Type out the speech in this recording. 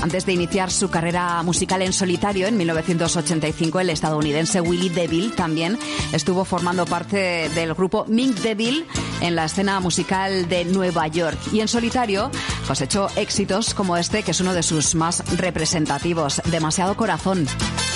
Antes de iniciar su carrera musical en solitario, en 1985, el estadounidense Willie DeVille también estuvo formando parte del grupo Mink DeVille en la escena musical de Nueva York. Y en solitario cosechó éxitos como este, que es uno de sus más representativos, Demasiado Corazón.